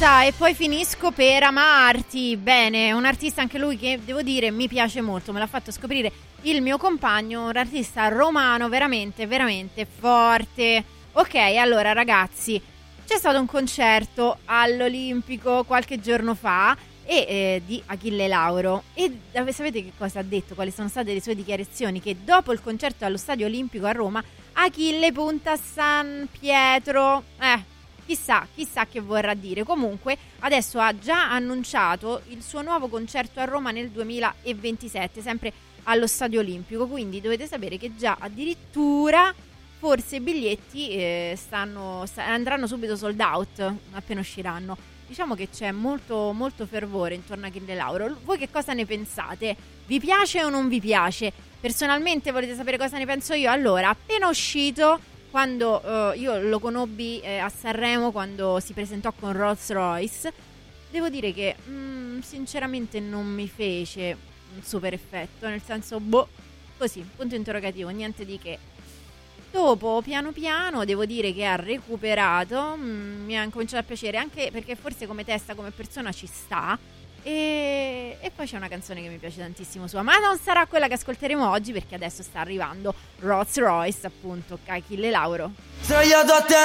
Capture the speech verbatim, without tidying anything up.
Amaranta e poi finisco per amarti. Bene, un artista anche lui che devo dire mi piace molto, me l'ha fatto scoprire il mio compagno, un artista romano veramente, veramente forte. Ok, allora ragazzi, c'è stato un concerto all'Olimpico qualche giorno fa e eh, di Achille Lauro e sapete che cosa ha detto? Quali sono state le sue dichiarazioni? Che dopo il concerto allo Stadio Olimpico a Roma Achille punta a San Pietro. Eh, chissà, chissà che vorrà dire. Comunque adesso ha già annunciato il suo nuovo concerto a Roma nel duemilaventisette, sempre allo Stadio Olimpico, quindi dovete sapere che già addirittura forse i biglietti eh, stanno, st- andranno subito sold out appena usciranno. Diciamo che c'è molto molto fervore intorno a Achille Lauro. Voi che cosa ne pensate? Vi piace o non vi piace? Personalmente volete sapere cosa ne penso io? Allora, appena uscito, quando uh, io lo conobbi eh, a Sanremo, quando si presentò con Rolls Royce, devo dire che mm, sinceramente non mi fece un super effetto, nel senso, boh, così, punto interrogativo, niente di che. Dopo, piano piano, devo dire che ha recuperato, mm, mi ha incominciato a piacere, anche perché forse come testa, come persona ci sta. E, e poi c'è una canzone che mi piace tantissimo sua, ma non sarà quella che ascolteremo oggi, perché adesso sta arrivando Rolls Royce, appunto, Achille Lauro.